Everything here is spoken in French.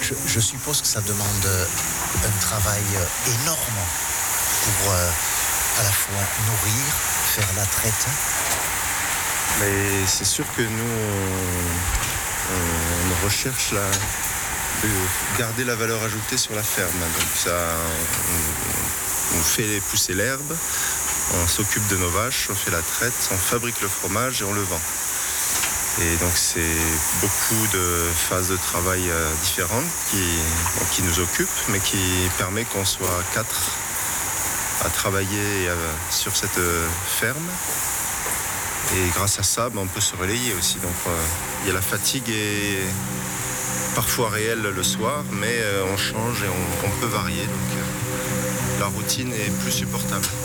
Je suppose que ça demande un travail énorme pour à la fois nourrir, faire la traite. Mais c'est sûr que nous, on recherche de garder la valeur ajoutée sur la ferme. Donc ça, on fait pousser l'herbe, on s'occupe de nos vaches, on fait la traite, on fabrique le fromage et on le vend. Et donc c'est beaucoup de phases de travail différentes qui nous occupent, mais qui permet qu'on soit 4 à travailler sur cette ferme. Et grâce à ça, on peut se relayer aussi. Donc il y a la fatigue est parfois réelle le soir, mais on change et on peut varier. Donc la routine est plus supportable.